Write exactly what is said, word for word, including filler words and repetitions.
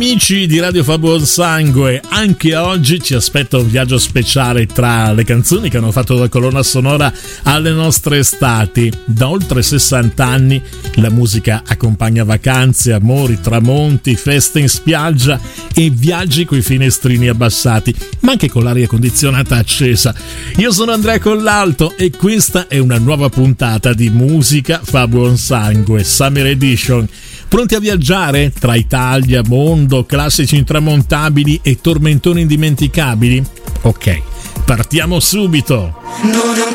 Amici di Radio Fa Buon Sangue, anche oggi ci aspetta un viaggio speciale tra le canzoni che hanno fatto da colonna sonora alle nostre estati. Da oltre sessanta anni la musica accompagna vacanze, amori, tramonti, feste in spiaggia e viaggi coi finestrini abbassati, ma anche con l'aria condizionata accesa. Io sono Andrea Collalto e questa è una nuova puntata di Musica Fa Buon Sangue, Summer Edition. Pronti a viaggiare tra Italia, mondo, classici intramontabili e tormentoni indimenticabili? Ok, partiamo subito! Non